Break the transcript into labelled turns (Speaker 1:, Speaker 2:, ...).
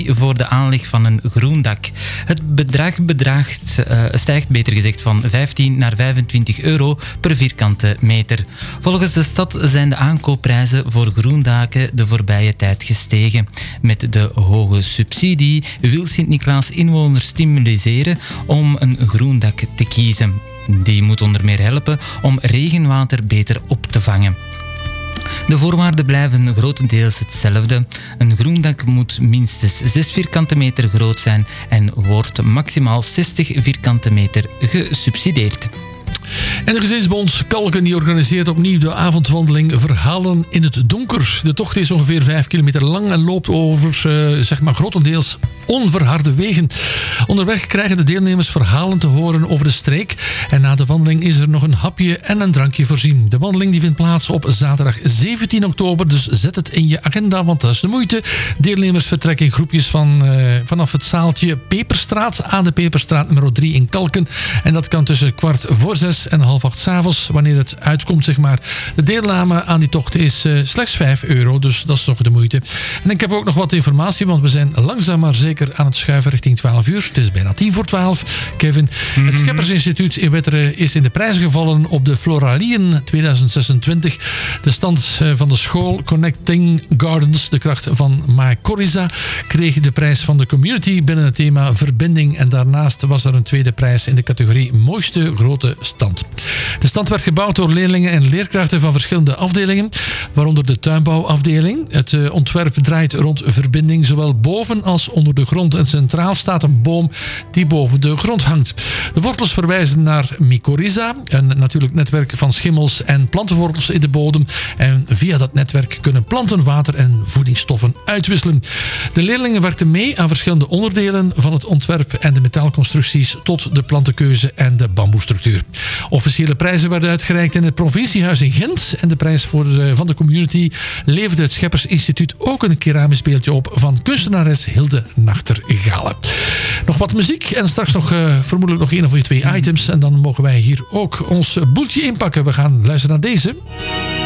Speaker 1: voor de aanleg van een groen dak. Het bedrag stijgt beter gezegd van 15 naar 25 euro per vierkante meter. Volgens de stad zijn de aankoopprijzen voor groendaken de voorbije tijd gestegen. Met de hoge subsidie wil Sint-Niklaas inwoners stimuleren om een groen dak te kiezen. Die moet onder meer helpen om regenwater beter op te vangen. De voorwaarden blijven grotendeels hetzelfde. Een groen dak moet minstens 6 vierkante meter groot zijn en wordt maximaal 60 vierkante meter gesubsidieerd.
Speaker 2: En de Gezinsbond Kalken die organiseert opnieuw de avondwandeling Verhalen in het Donker. De tocht is ongeveer 5 kilometer lang en loopt over grotendeels onverharde wegen. Onderweg krijgen de deelnemers verhalen te horen over de streek. En na de wandeling is er nog een hapje en een drankje voorzien. De wandeling die vindt plaats op zaterdag 17 oktober. Dus zet het in je agenda, want dat is de moeite. Deelnemers vertrekken in groepjes vanaf het zaaltje Peperstraat aan de Peperstraat nummer 3 in Kalken. En dat kan tussen 6:15 en 7:30 s'avonds, wanneer het uitkomt, zeg maar. De deelname aan die tocht is slechts €5, dus dat is toch de moeite. En ik heb ook nog wat informatie, want we zijn langzaam maar zeker aan het schuiven richting 12 uur. Het is bijna 10:45, Kevin. Het Scheppersinstituut in Wetteren is in de prijzen gevallen op de Floralien 2026. De stand van de school Connecting Gardens, de kracht van Mycorrhiza, kreeg de prijs van de community binnen het thema verbinding. En daarnaast was er een tweede prijs in de categorie mooiste grote stand. De stand werd gebouwd door leerlingen en leerkrachten van verschillende afdelingen, waaronder de tuinbouwafdeling. Het ontwerp draait rond verbinding, zowel boven als onder de grond. En centraal staat een boom die boven de grond hangt. De wortels verwijzen naar mycorrhiza, een natuurlijk netwerk van schimmels en plantenwortels in de bodem. En via dat netwerk kunnen planten water en voedingsstoffen uitwisselen. De leerlingen werkten mee aan verschillende onderdelen van het ontwerp en de metaalconstructies tot de plantenkeuze en de bamboestructuur. Officiële prijzen werden uitgereikt in het provinciehuis in Gent. En de prijs van de community leverde het Scheppersinstituut ook een keramisch beeldje op van kunstenares Hilde Nachtergale. Nog wat muziek en straks nog vermoedelijk nog 1 of 2 items. En dan mogen wij hier ook ons boeltje inpakken. We gaan luisteren naar deze.